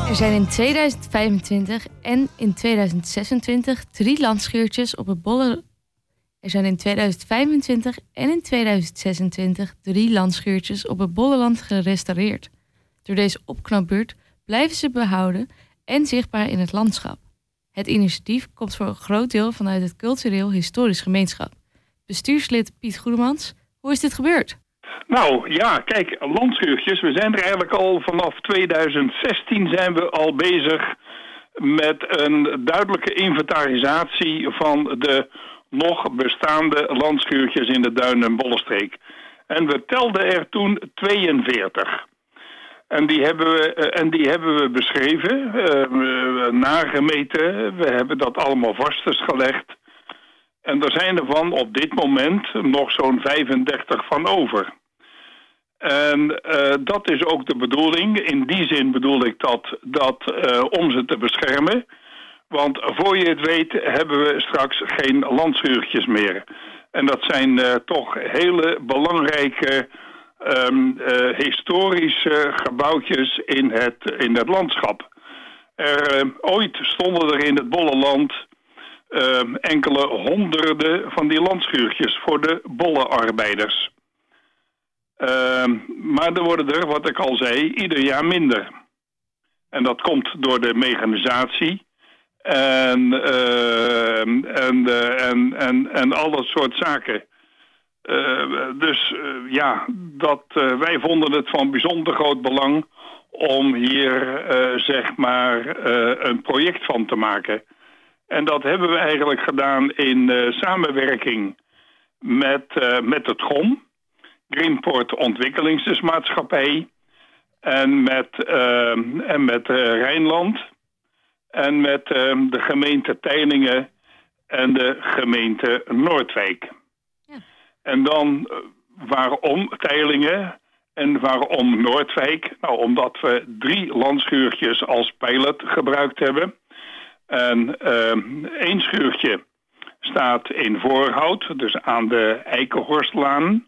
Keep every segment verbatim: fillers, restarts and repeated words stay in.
Er zijn in tweeduizend vijfentwintig en in tweeduizend zesentwintig drie landscheurtjes op het bolle... Er zijn in tweeduizend vijfentwintig en in tweeduizend zesentwintig drie landscheurtjes op het Bolleland gerestaureerd. Door deze opknapbeurt blijven ze behouden en zichtbaar in het landschap. Het initiatief komt voor een groot deel vanuit het Cultureel Historisch Gemeenschap. Bestuurslid Piet Goedemans, hoe is dit gebeurd? Nou ja, kijk, landscheurtjes, we zijn er eigenlijk al vanaf tweeduizend zestien zijn we al bezig met een duidelijke inventarisatie van de nog bestaande landscheurtjes in de Duin- en Bollenstreek. En we telden er toen tweeënveertig. En die hebben we, en die hebben we beschreven, uh, nagemeten, we hebben dat allemaal vastgelegd. En er zijn er van op dit moment nog zo'n vijfendertig van over. En uh, dat is ook de bedoeling. In die zin bedoel ik dat, dat uh, om ze te beschermen. Want voor je het weet hebben we straks geen landscheurtjes meer. En dat zijn uh, toch hele belangrijke um, uh, historische gebouwtjes in het, in het landschap. Er, uh, ooit stonden er in het Bolleland uh, enkele honderden van die landscheurtjes voor de bollenarbeiders. Uh, maar er worden er, wat ik al zei, ieder jaar minder. En dat komt door de mechanisatie en, uh, en, uh, en, en, en al dat soort zaken. Uh, dus uh, ja, dat, uh, wij vonden het van bijzonder groot belang om hier uh, zeg maar uh, een project van te maken. En dat hebben we eigenlijk gedaan in uh, samenwerking met, uh, met het G O M. Greenport Ontwikkelingsmaatschappij en met, uh, en met uh, Rijnland en met uh, de gemeente Teylingen en de gemeente Noordwijk. Ja. En dan uh, waarom Teylingen en waarom Noordwijk? Nou, omdat we drie landscheurtjes als pilot gebruikt hebben. En uh, één schuurtje staat in Voorhout, dus aan de Eikenhorstlaan.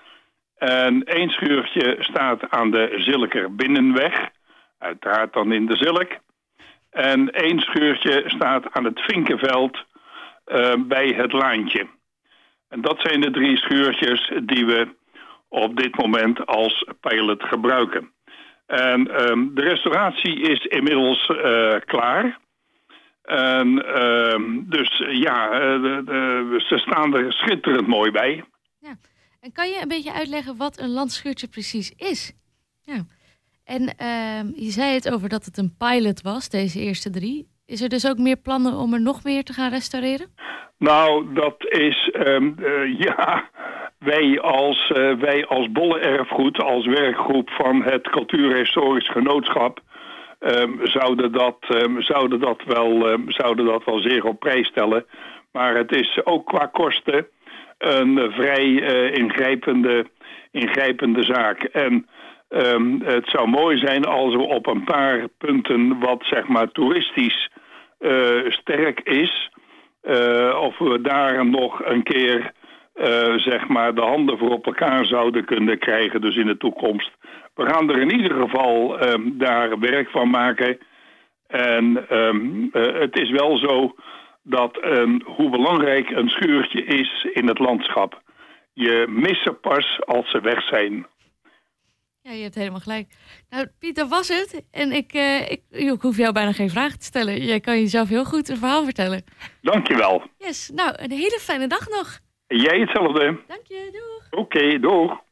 En één schuurtje staat aan de Zilker Binnenweg, uiteraard dan in de Zilk. En één schuurtje staat aan het Vinkenveld uh, bij het Laantje. En dat zijn de drie schuurtjes die we op dit moment als pilot gebruiken. En um, de restauratie is inmiddels uh, klaar. En uh, dus ja, uh, de, de, ze staan er schitterend mooi bij. Ja. En kan je een beetje uitleggen wat een landscheurtje precies is? Ja. En uh, je zei het over dat het een pilot was, deze eerste drie. Is er dus ook meer plannen om er nog meer te gaan restaureren? Nou, dat is, um, uh, ja, wij als, uh, wij als Bollenerfgoed, als werkgroep van het Cultuurhistorisch Genootschap, um, zouden, dat, um, zouden, dat wel, um, zouden dat wel zeer op prijs stellen. Maar het is ook qua kosten een vrij uh, ingrijpende, ingrijpende zaak. En um, het zou mooi zijn als we op een paar punten wat zeg maar toeristisch uh, sterk is, uh, of we daar nog een keer uh, zeg maar de handen voor op elkaar zouden kunnen krijgen, dus in de toekomst. We gaan er in ieder geval um, daar werk van maken. En um, uh, het is wel zo dat um, hoe belangrijk een schuurtje is in het landschap. Je mist ze pas als ze weg zijn. Ja, je hebt helemaal gelijk. Nou, Piet, dat was het. En ik, uh, ik, ik hoef jou bijna geen vragen te stellen. Jij kan jezelf heel goed een verhaal vertellen. Dankjewel. Yes, nou, een hele fijne dag nog. Jij hetzelfde. Dank je, doeg. Oké, okay, doeg.